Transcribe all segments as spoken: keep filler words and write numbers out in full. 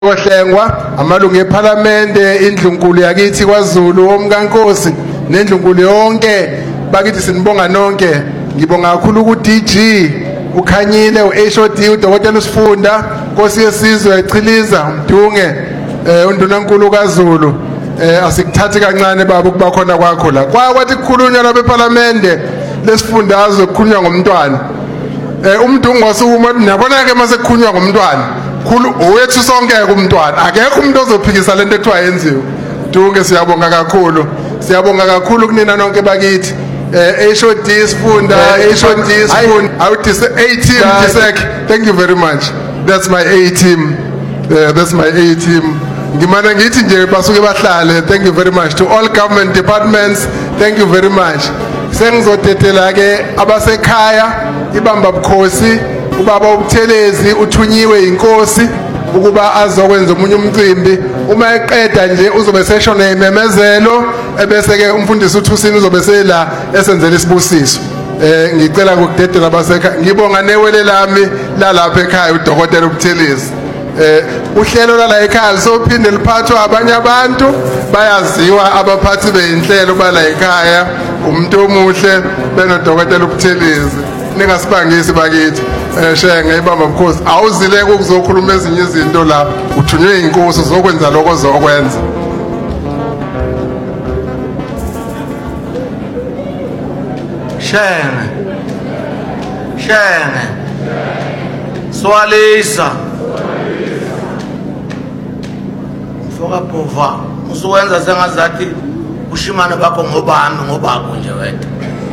Kwahlengwa amalungu eParliamente indlunkulu yakithi kwaZulu omkankosi nendlunkulu yonke bakithi sinibonga nonke ngibonga kakhulu ku D G uKhanyile uH O D uDokotela uSifunda Nkosi yesizwe echiliza Mdunge eh undunankulu kaZulu eh asikuthathi kancane baba ukuba khona kwakho la kwathi kukhulunywa la beParliamente lesifundazwe kukhulunywa ngomntwana eh uMdunge wasukuma nabona ke mase kukhulunywa ngomntwana khulu owethu sonke kumntwana akekho umuntu ozophikisa lento ekuthiwa yenziwe Mdunge siyabonga kakhulu siyabonga kakhulu kunina nonke bakithi eh H O D Sifunda H O D Sifunda I would say A team Disek thank you very much that's my A team uh, that's my A team ngimana ngithi nje basuke bahlale thank you very much to all government departments thank you very much sengizodedela ke abasekhaya ibamba bukhosi ubaba uButhelezi uthunyiwe inkosi ukuba azokwenza umunye umcimbi uma eqeda nje uzobe seshona imemezelo ebese ke umfundisi uThusini uzobe sela esenzela isibusiso eh ngicela ukudedela abasekhaya ngibonga newele lami lalapha ekhaya uDokotela uButhelezi eh uhlelo lala ekhaya lisophinde liphathwa abanye abantu bayaziwa abaphathi beinhlelo bala ekhaya umuntu omuhle benoDokotela uButhelezi ningasibangisi bakithi eh shenge ibamba because awuzile ukuzokhuluma ezinye izinto la uthunywe inkosi uzokwenza lokho zokwenza shenge shenge swalisa foka pova uzokwenza sengazathi ushimane bakho ngobami ngobakho nje wena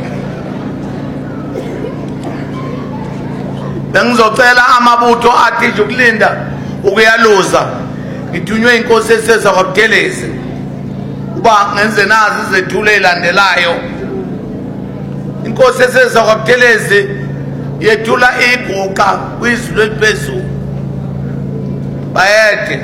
bengizocela amabutho athi ukulinda ukuyaluza ngithunywe inkosi eseza kwaButhelezi uba ngenze nazi izethule ilandelayo inkosi eseza kwaButhelezi yethula iguqa kwizulu eliphezulu bayede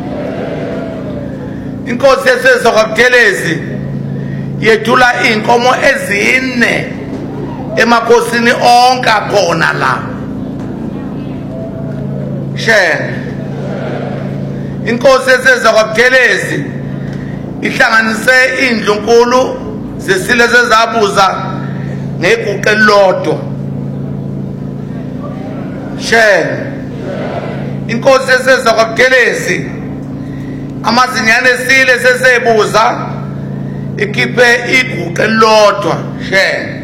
inkosi eseza kwaButhelezi yethula inkomo ezine emakhosini onke akhona la share inkosi eseza kwaButhelezi ihlanganise indlunkulu zesile zezabuza neguqa elilodwa share inkosi eseza kwaButhelezi amazinyane esile sesebuza ikhiphe iguqa elilodwa share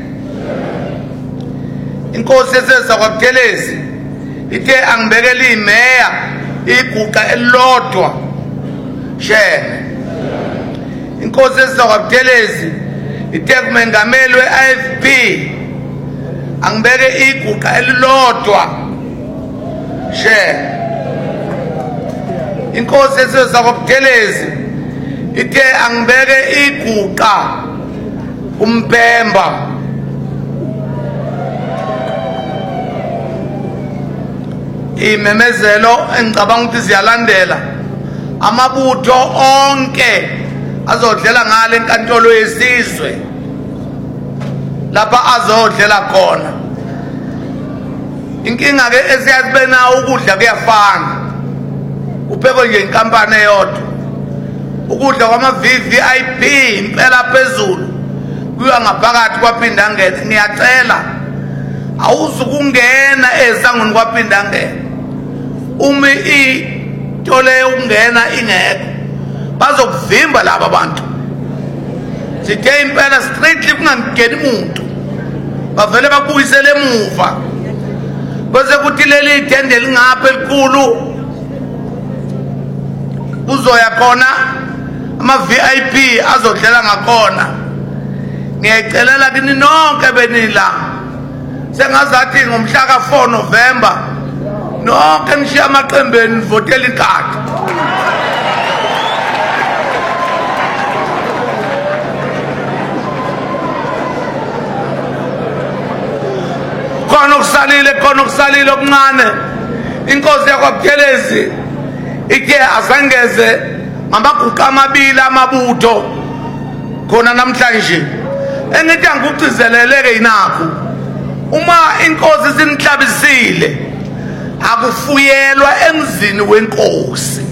inkosi eseza kwaButhelezi ithe angibekele imeya iguqa elilodwa share inkosi eseza kwaButhelezi ithe kumengameli we-I F P angibeke iguqa elilodwa share inkosi eseza kwaButhelezi ithe angibeke iguqa uMpemba imemezelo engicabanga ukuthi siyalandela amabutho onke azodlela ngale enkantolo yesizwe lapha azodlela khona inkinga ke esiyazibena ukudla kuyafana uphekwe nje inkampani eyodwa ukudla kwama V V I P impela phezulu kuya ngaphakathi kwaphinda ngene ngiyacela awuzukungena esangweni kwaphinda ngene umi itole ungena ingekho bazokuvimba laba abantu sithe impela strictly kungangeni umuntu bavele bakubuyisele emuva bese kuthi leli tende lingapha elikhulu uzoya khona ama V I P azodlela ngakhona ngiyacelela kini nonke benila sengazathi ngomhla ka four November nonke nishiya amaqembeni nivotela ikhadi khona ukusalile khona ukusalile okuncane inkosi yakwaButhelezi ithe azangeze ngamaguqa amabili amabutho khona namhlanje engithi angikucizeleleke inakho uma inkosi sinhlabisile akufuyelwa emzini wenkosi